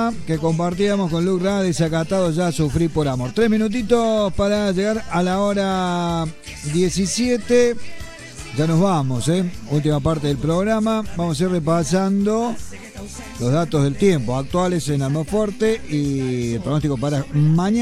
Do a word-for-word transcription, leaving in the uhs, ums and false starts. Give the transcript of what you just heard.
tema que compartíamos con Luke Ra, Desacatado, ya sufrí por amor. Tres minutitos para llegar a la hora diecisiete. Ya nos vamos, ¿eh? Última parte del programa. Vamos a ir repasando los datos del tiempo actuales en Almafuerte y el pronóstico para mañana.